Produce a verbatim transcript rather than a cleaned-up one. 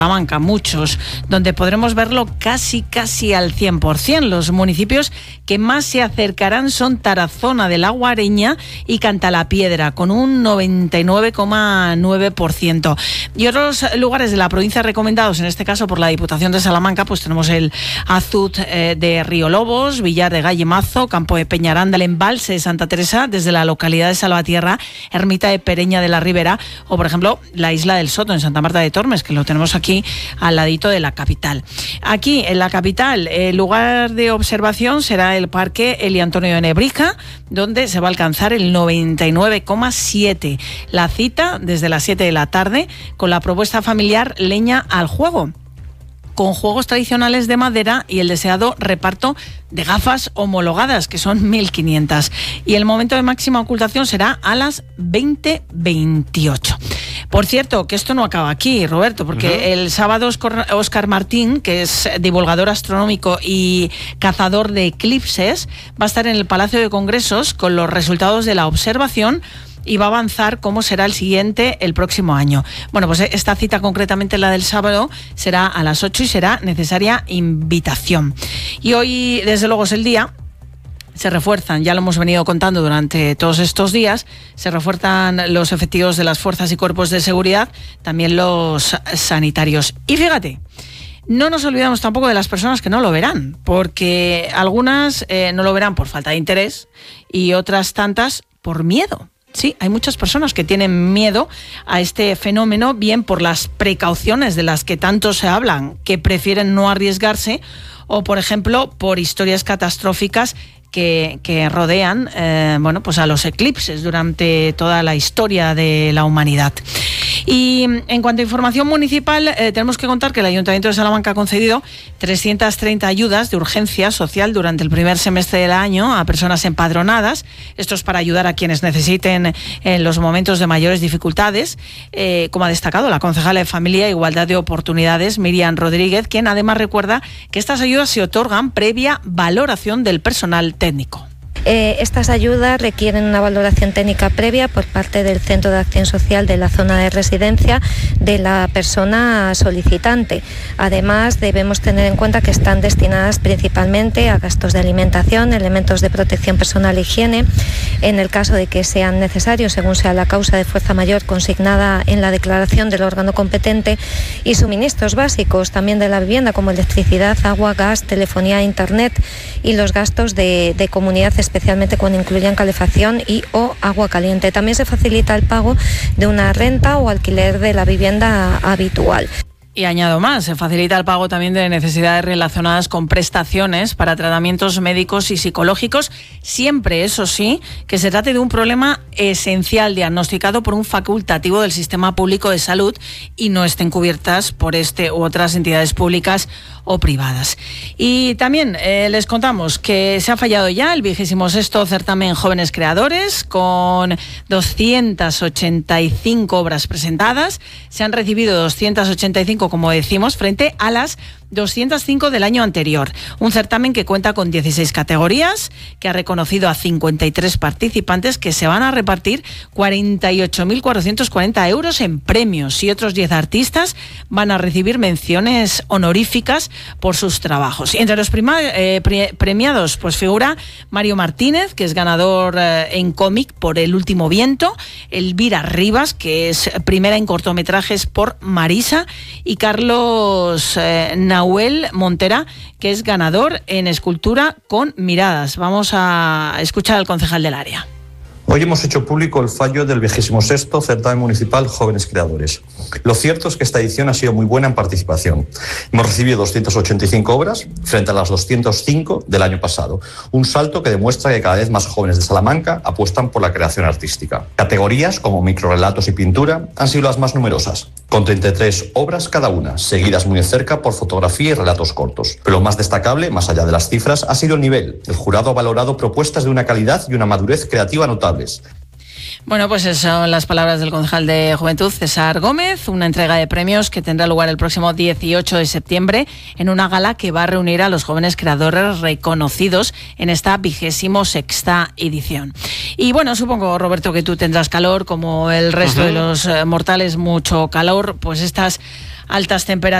Salamanca, muchos, donde podremos verlo casi casi al cien por ciento. Los municipios que más se acercarán son Tarazona de la Guareña y Cantalapiedra, con un noventa y nueve coma nueve por ciento. Y otros lugares de la provincia recomendados, en este caso por la Diputación de Salamanca, pues tenemos el Azud eh, de Río Lobos, Villar de Gallemazo, Campo de Peñaranda, Embalse de Santa Teresa, desde la localidad de Salvatierra, Ermita de Pereña de la Ribera, o por ejemplo la Isla del Soto en Santa Marta de Tormes, que lo tenemos aquí al ladito de la capital. Aquí, en la capital, el lugar de observación será el Parque Eli Antonio de Nebrija, donde se va a alcanzar el noventa y nueve coma siete. La cita desde las siete de la tarde con la propuesta familiar Leña al Juego, con juegos tradicionales de madera y el deseado reparto de gafas homologadas, que son mil quinientas. Y el momento de máxima ocultación será a las veinte veintiocho. Por cierto, que esto no acaba aquí, Roberto, porque uh-huh. el sábado Óscar Martín, que es divulgador astronómico y cazador de eclipses, va a estar en el Palacio de Congresos con los resultados de la observación y va a avanzar cómo será el siguiente el próximo año. Bueno, pues esta cita, concretamente la del sábado, será a las ocho y será necesaria invitación. Y hoy, desde luego, es el día. Se refuerzan, ya lo hemos venido contando durante todos estos días, se refuerzan los efectivos de las fuerzas y cuerpos de seguridad, también los sanitarios. Y fíjate, no nos olvidamos tampoco de las personas que no lo verán, porque algunas eh, no lo verán por falta de interés y otras tantas por miedo. Sí, hay muchas personas que tienen miedo a este fenómeno, bien por las precauciones de las que tanto se hablan, que prefieren no arriesgarse, o por ejemplo por historias catastróficas que, que rodean eh, bueno, pues a los eclipses durante toda la historia de la humanidad. Y en cuanto a información municipal, eh, tenemos que contar que el Ayuntamiento de Salamanca ha concedido trescientas treinta ayudas de urgencia social durante el primer semestre del año a personas empadronadas. Esto es para ayudar a quienes necesiten en los momentos de mayores dificultades, eh, como ha destacado la concejala de Familia e Igualdad de Oportunidades, Miriam Rodríguez, quien además recuerda que estas ayudas se otorgan previa valoración del personal técnico. Eh, estas ayudas requieren una valoración técnica previa por parte del Centro de Acción Social de la zona de residencia de la persona solicitante. Además, debemos tener en cuenta que están destinadas principalmente a gastos de alimentación, elementos de protección personal e higiene, en el caso de que sean necesarios, según sea la causa de fuerza mayor consignada en la declaración del órgano competente, y suministros básicos también de la vivienda, como electricidad, agua, gas, telefonía, internet, y los gastos de, de comunidad, especialmente cuando incluyan calefacción y o agua caliente. También se facilita el pago de una renta o alquiler de la vivienda habitual. Y añado más, se facilita el pago también de necesidades relacionadas con prestaciones para tratamientos médicos y psicológicos, siempre, eso sí, que se trate de un problema esencial diagnosticado por un facultativo del sistema público de salud y no estén cubiertas por este u otras entidades públicas o privadas. Y también eh, les contamos que se ha fallado ya el vigésimo sexto certamen Jóvenes Creadores, con doscientas ochenta y cinco obras presentadas. Se han recibido doscientas ochenta y cinco, como decimos, frente a las doscientas cinco del año anterior. Un certamen que cuenta con dieciséis categorías, que ha reconocido a cincuenta y tres participantes, que se van a repartir cuarenta y ocho mil cuatrocientos cuarenta euros en premios, y otros diez artistas van a recibir menciones honoríficas por sus trabajos. Y entre los prima, eh, pre, premiados pues figura Mario Martínez, que es ganador eh, en cómic por El Último Viento, Elvira Rivas, que es primera en cortometrajes por Marisa, y Carlos eh, Nahuel Montera, que es ganador en escultura con Miradas. Vamos a escuchar al concejal del área. Hoy hemos hecho público el fallo del vigésimo sexto certamen municipal Jóvenes Creadores. Lo cierto es que esta edición ha sido muy buena en participación. Hemos recibido doscientas ochenta y cinco obras frente a las doscientas cinco del año pasado. Un salto que demuestra que cada vez más jóvenes de Salamanca apuestan por la creación artística. Categorías como microrrelatos y pintura han sido las más numerosas, con treinta y tres obras cada una, seguidas muy de cerca por fotografía y relatos cortos. Pero lo más destacable, más allá de las cifras, ha sido el nivel. El jurado ha valorado propuestas de una calidad y una madurez creativa notables. Bueno, pues esas son las palabras del concejal de Juventud, César Gómez, una entrega de premios que tendrá lugar el próximo dieciocho de septiembre en una gala que va a reunir a los jóvenes creadores reconocidos en esta vigésimo sexta edición. Y bueno, supongo, Roberto, que tú tendrás calor, como el resto uh-huh. de los mortales, mucho calor, pues estas altas temperaturas